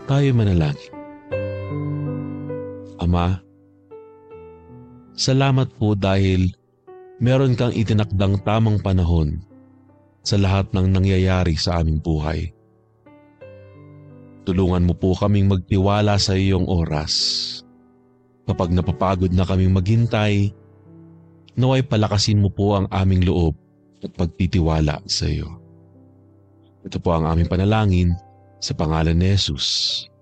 Tayo manalangin. Ama, salamat po dahil meron kang itinakdang tamang panahon sa lahat ng nangyayari sa aming buhay. Tulungan mo po kaming magtiwala sa iyong oras. Kapag napapagod na kaming maghintay, naway palakasin mo po ang aming loob at pagtitiwala sa iyo. Ito po ang aming panalangin sa pangalan ni Jesus.